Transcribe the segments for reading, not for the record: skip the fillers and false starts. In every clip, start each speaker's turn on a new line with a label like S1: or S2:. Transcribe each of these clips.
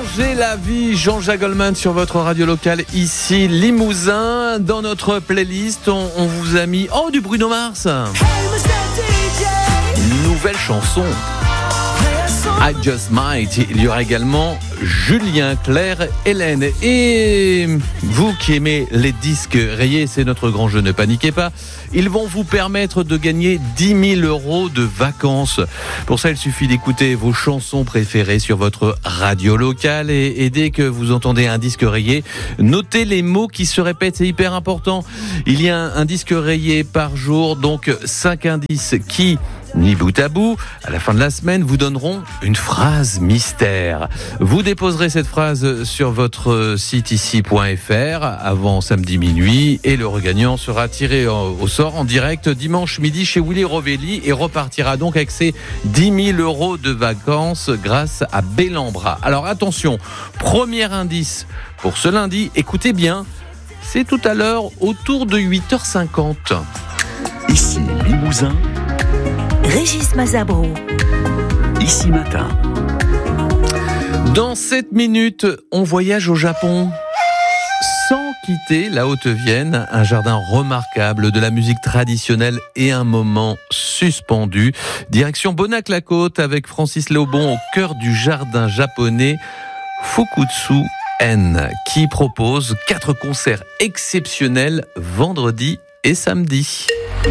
S1: Changer la vie, Jean-Jacques Goldman sur votre radio locale ici Limousin. Dans notre playlist, on vous a mis du Bruno Mars. Nouvelle chanson. I Just Might. Il y aura également Julien Clerc, Hélène. Et vous qui aimez les disques rayés, c'est notre grand jeu, ne paniquez pas. Ils vont vous permettre de gagner 10 000 € de vacances. Pour ça, il suffit d'écouter vos chansons préférées sur votre radio locale. Et dès que vous entendez un disque rayé, notez les mots qui se répètent, c'est hyper important. Il y a un disque rayé par jour, donc 5 indices qui, mis bout à bout, à la fin de la semaine, vous donneront une phrase mystère. Vous déposerez cette phrase sur votre site ici.fr avant samedi minuit et le regagnant sera tiré au sort en direct dimanche midi chez Willy Rovelli et repartira donc avec ses 10 000 € de vacances grâce à Bellambra. Alors attention, premier indice pour ce lundi, écoutez bien, c'est tout à l'heure autour de 8h50.
S2: Ici Limousin,
S3: Régis Mazabro.
S2: Ici Matin.
S1: Dans 7 minutes, on voyage au Japon. Sans quitter la Haute-Vienne, un jardin remarquable, de la musique traditionnelle et un moment suspendu. Direction Bonac-la-Côte avec Francis Léobon au cœur du jardin japonais Fukutsu-en qui propose 4 concerts exceptionnels vendredi et samedi.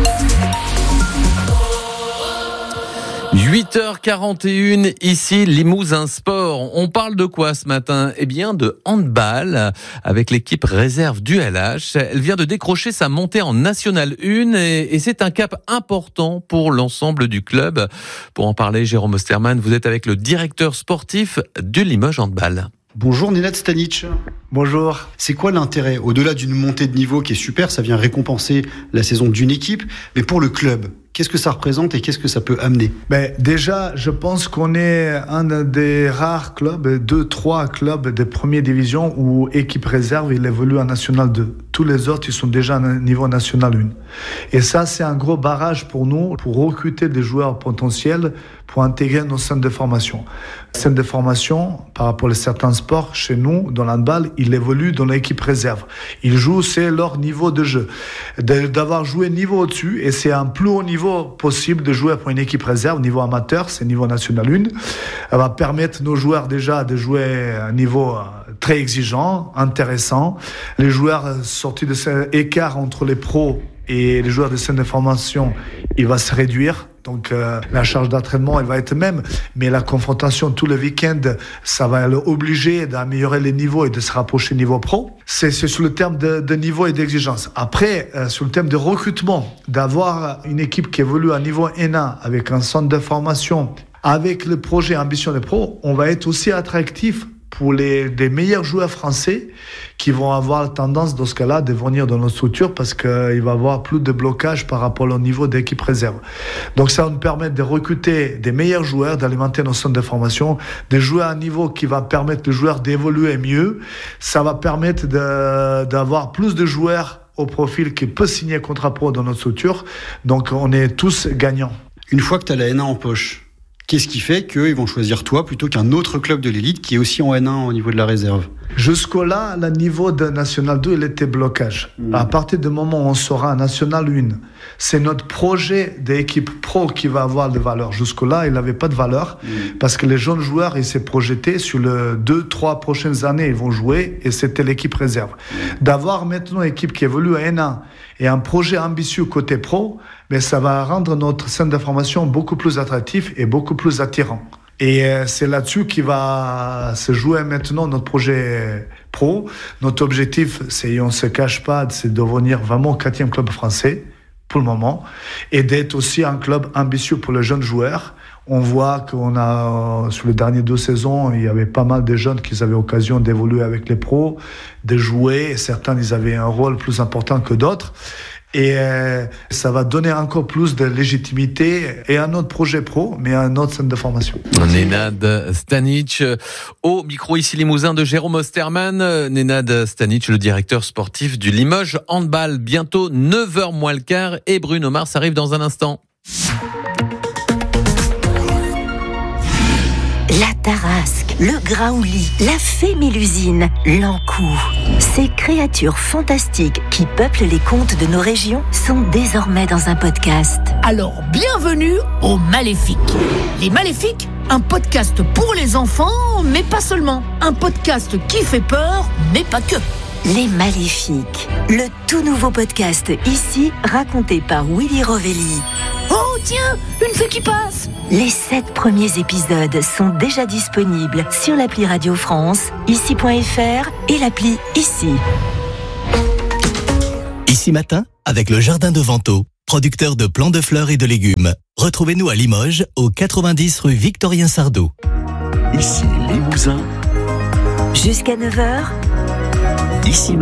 S1: 8h41, ici Limousin Sport. On parle de quoi ce matin ? Eh bien de handball avec l'équipe réserve du LH. Elle vient de décrocher sa montée en National 1 et c'est un cap important pour l'ensemble du club. Pour en parler, Jérôme Osterman, vous êtes avec le directeur sportif du Limoges Handball.
S4: Bonjour Nenad Stanic.
S5: Bonjour.
S4: C'est quoi l'intérêt ? Au-delà d'une montée de niveau qui est super, ça vient récompenser la saison d'une équipe, mais pour le club, qu'est-ce que ça représente et qu'est-ce que ça peut amener ?
S5: Déjà, je pense qu'on est un des rares clubs, 2-3 clubs de première division où équipe réserve, il évolue en National 2. Tous les autres, ils sont déjà à niveau National 1. Et ça, c'est un gros barrage pour nous, pour recruter des joueurs potentiels, pour intégrer nos centres de formation. Centres de formation, par rapport à certains sports, chez nous, dans l'handball, ils évoluent dans l'équipe réserve. Ils jouent, c'est leur niveau de jeu. D'avoir joué niveau au-dessus, et c'est un plus haut niveau possible de jouer pour une équipe réserve, niveau amateur, c'est niveau National 1. Elle va permettre nos joueurs déjà de jouer à un niveau très exigeant, intéressant. Les joueurs sortis de cet écart entre les pros et les joueurs de centre de formation, il va se réduire. Donc la charge d'entraînement, elle va être même, mais la confrontation tout le week-end, ça va l'obliger d'améliorer les niveaux et de se rapprocher niveau pro. C'est sur le terme de niveau et d'exigence. Après, sur le terme de recrutement, d'avoir une équipe qui évolue à niveau N1 avec un centre de formation, avec le projet Ambition des Pros, on va être aussi attractif pour les meilleurs joueurs français qui vont avoir tendance dans ce cas-là de venir dans nos structures parce qu'il va y avoir plus de blocage par rapport au niveau d'équipe réserve. Donc ça va nous permettre de recruter des meilleurs joueurs, d'alimenter nos centres de formation, de jouer à un niveau qui va permettre aux joueurs d'évoluer mieux. Ça va permettre d'avoir plus de joueurs au profil qui peut signer contrat pro dans notre structure. Donc on est tous gagnants.
S4: Une fois que tu as la N1 en poche, qu'est-ce qui fait qu'ils vont choisir toi plutôt qu'un autre club de l'élite qui est aussi en N1 au niveau de la réserve ?
S5: Jusque-là, le niveau de National 2, il était blocage. À partir du moment où on sera National 1, c'est notre projet d'équipe pro qui va avoir de valeur. Jusque-là, il n'avait pas de valeur parce que les jeunes joueurs, ils s'est projetés sur les 2-3 prochaines années, ils vont jouer et c'était l'équipe réserve. D'avoir maintenant une équipe qui évolue à N1 et un projet ambitieux côté pro, mais ça va rendre notre centre de formation beaucoup plus attractif et beaucoup plus attirant. Et c'est là-dessus qu'il va se jouer maintenant notre projet pro. Notre objectif, on ne se cache pas, c'est de devenir vraiment 4e club français pour le moment et d'être aussi un club ambitieux pour les jeunes joueurs. On voit qu'on a, sur les dernières 2 saisons, il y avait pas mal de jeunes qui avaient l'occasion d'évoluer avec les pros, de jouer. Et certains, ils avaient un rôle plus important que d'autres. Et ça va donner encore plus de légitimité et à notre projet pro, mais à notre centre de formation.
S1: Nenad Stanic, au micro ici Limousin de Jérôme Osterman. Nenad Stanic, le directeur sportif du Limoges Handball. Bientôt 9h moins le quart et Bruno Mars arrive dans un instant.
S3: La Tarasque. le graouli, la fée Mélusine, l'encou. Ces créatures fantastiques qui peuplent les contes de nos régions sont désormais dans un podcast.
S6: Alors, bienvenue aux Maléfiques. Les Maléfiques, un podcast pour les enfants, mais pas seulement. Un podcast qui fait peur, mais pas que.
S3: Les Maléfiques, le tout nouveau podcast ici, raconté par Willy Rovelli.
S6: Oh tiens, une fée qui passe.
S3: Les 7 premiers épisodes sont déjà disponibles sur l'appli Radio France, ici.fr et l'appli Ici.
S7: Ici Matin, avec le Jardin de Vento, producteur de plants de fleurs et de légumes. Retrouvez-nous à Limoges, au 90 rue Victorien Sardou.
S2: Ici Limousin.
S3: Jusqu'à 9h,
S2: Ici